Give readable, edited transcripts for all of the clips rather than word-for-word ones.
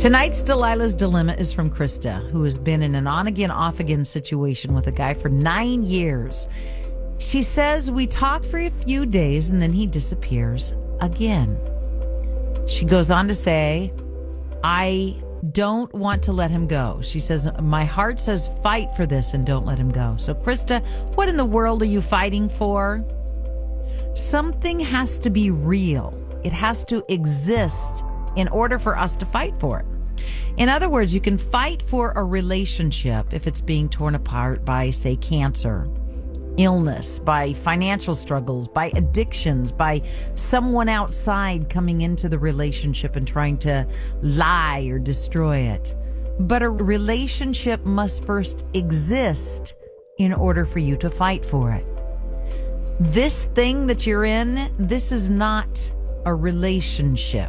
Tonight's Delilah's Dilemma is from Krista, who has been in an on-again, off-again situation with a guy for 9 years. She says, we talk for a few days and then he disappears again. She goes on to say, I don't want to let him go. She says, my heart says fight for this and don't let him go. So, Krista, what in the world are you fighting for? Something has to be real. It has to exist in order for us to fight for it. In other words, you can fight for a relationship if it's being torn apart by, say, cancer, illness, by financial struggles, by addictions, by someone outside coming into the relationship and trying to lie or destroy it. But a relationship must first exist in order for you to fight for it. This thing that you're in, this is not a relationship.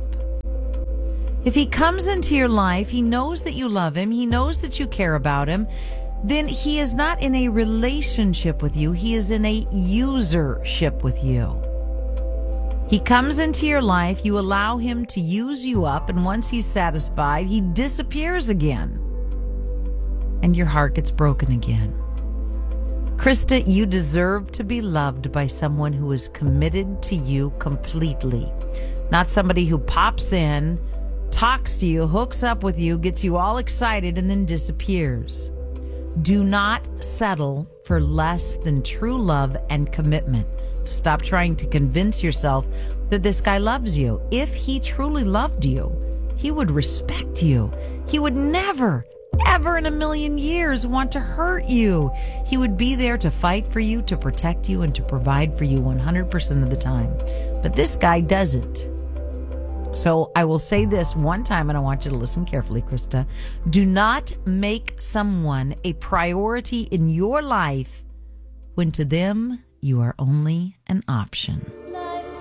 If he comes into your life, he knows that you love him, he knows that you care about him, then he is not in a relationship with you. He is in a usership with you. He comes into your life, you allow him to use you up, and once he's satisfied, he disappears again. And your heart gets broken again. Krista, you deserve to be loved by someone who is committed to you completely. Not somebody who pops in, talks to you, hooks up with you, gets you all excited, and then disappears. Do not settle for less than true love and commitment. Stop trying to convince yourself that this guy loves you. If he truly loved you, he would respect you. He would never, ever in a million years want to hurt you. He would be there to fight for you, to protect you, and to provide for you 100% of the time. But this guy doesn't. So I will say this one time, and I want you to listen carefully, Krista. Do not make someone a priority in your life when to them you are only an option.